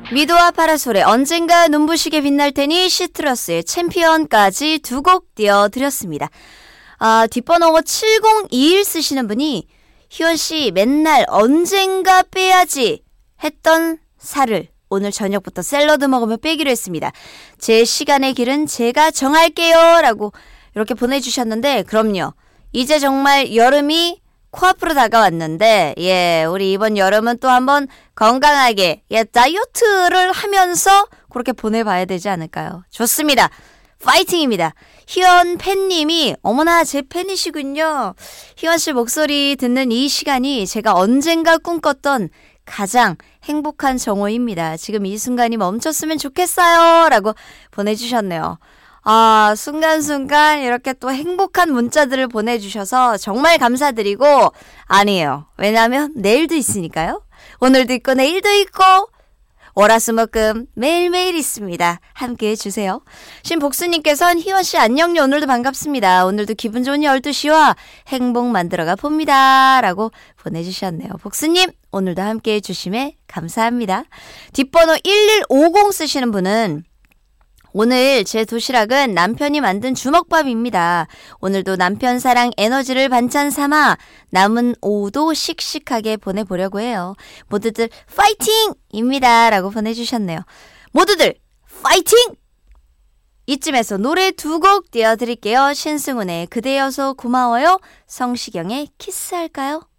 미도와 파라솔의 언젠가 눈부시게 빛날 테니, 시트러스의 챔피언까지 두 곡 띄워드렸습니다. 뒷번호 7021 쓰시는 분이 희원씨 맨날 언젠가 빼야지 했던 살을 오늘 저녁부터 샐러드 먹으면 빼기로 했습니다. 제 시간의 길은 제가 정할게요 라고 이렇게 보내주셨는데, 그럼요. 이제 정말 여름이 코앞으로 다가왔는데, 우리 이번 여름은 또 한번 건강하게 다이어트를 하면서 그렇게 보내봐야 되지 않을까요? 좋습니다. 파이팅입니다. 희원 팬님이 어머나 제 팬이시군요. 희원씨 목소리 듣는 이 시간이 제가 언젠가 꿈꿨던 가장 행복한 정오입니다. 지금 이 순간이 멈췄으면 좋겠어요 라고 보내주셨네요. 순간순간 이렇게 또 행복한 문자들을 보내주셔서 정말 감사드리고, 아니에요. 왜냐하면 내일도 있으니까요. 오늘도 있고 내일도 있고 월화수목금 매일매일 있습니다. 함께해 주세요. 신복수님께서는 희원씨 안녕요. 오늘도 반갑습니다. 오늘도 기분 좋은 12시와 행복 만들어가 봅니다 라고 보내주셨네요. 복수님 오늘도 함께해 주심에 감사합니다. 뒷번호 1150 쓰시는 분은 오늘 제 도시락은 남편이 만든 주먹밥입니다. 오늘도 남편 사랑 에너지를 반찬 삼아 남은 오후도 씩씩하게 보내보려고 해요. 모두들 파이팅입니다 라고 보내주셨네요. 모두들 파이팅! 이쯤에서 노래 두 곡 띄워드릴게요. 신승훈의 그대여서 고마워요, 성시경의 키스할까요?